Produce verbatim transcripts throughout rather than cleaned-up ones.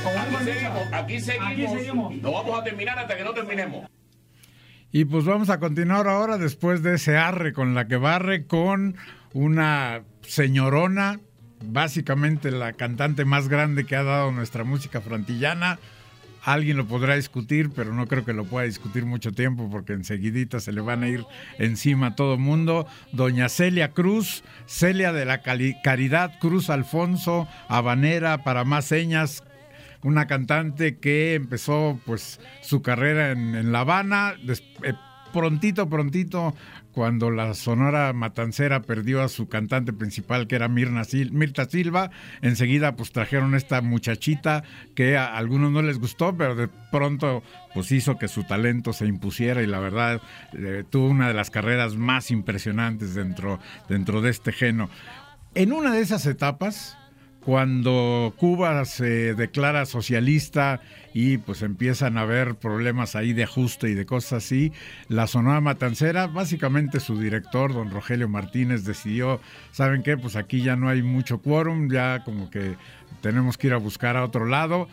Aquí seguimos, aquí seguimos, aquí seguimos. No vamos a terminar hasta que no terminemos. Y pues vamos a continuar ahora después de ese arre con la que barre con una señorona, básicamente la cantante más grande que ha dado nuestra música frantillana. Alguien lo podrá discutir, pero no creo que lo pueda discutir mucho tiempo porque enseguidita se le van a ir encima a todo mundo. Doña Celia Cruz, Celia de la Caridad Cruz Alfonso, habanera para más señas, una cantante que empezó pues su carrera en, en La Habana, des, eh, prontito, prontito, cuando la Sonora Matancera perdió a su cantante principal, que era Mirna Sil- Mirta Silva. Enseguida pues trajeron esta muchachita que a algunos no les gustó, pero de pronto pues hizo que su talento se impusiera y la verdad eh, tuvo una de las carreras más impresionantes dentro, dentro de este género. En una de esas etapas, cuando Cuba se declara socialista y pues empiezan a haber problemas ahí de ajuste y de cosas así, la Sonora Matancera, básicamente su director, don Rogelio Martínez, decidió, ¿saben qué? Pues aquí ya no hay mucho quórum, ya como que tenemos que ir a buscar a otro lado.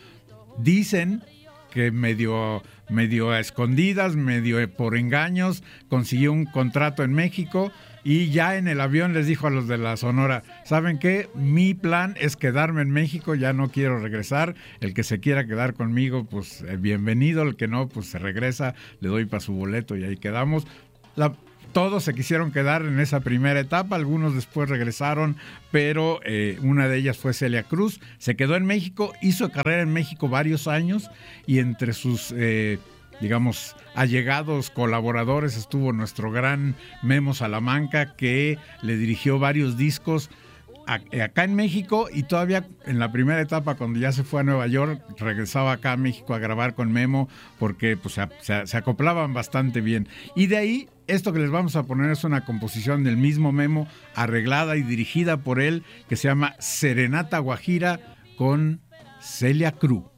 Dicen que medio, medio a escondidas, medio por engaños, consiguió un contrato en México. Y ya en el avión les dijo a los de la Sonora, ¿saben qué? Mi plan es quedarme en México, ya no quiero regresar. El que se quiera quedar conmigo, pues eh, bienvenido. El que no, pues se regresa, le doy para su boleto y ahí quedamos. La, todos se quisieron quedar en esa primera etapa, algunos después regresaron, pero eh, una de ellas fue Celia Cruz. Se quedó en México, hizo carrera en México varios años y entre sus... Eh, digamos, allegados colaboradores estuvo nuestro gran Memo Salamanca, que le dirigió varios discos a, acá en México, y todavía en la primera etapa, cuando ya se fue a Nueva York, regresaba acá a México a grabar con Memo porque pues, se, se, se acoplaban bastante bien. Y de ahí, esto que les vamos a poner es una composición del mismo Memo, arreglada y dirigida por él, que se llama Serenata Guajira con Celia Cruz.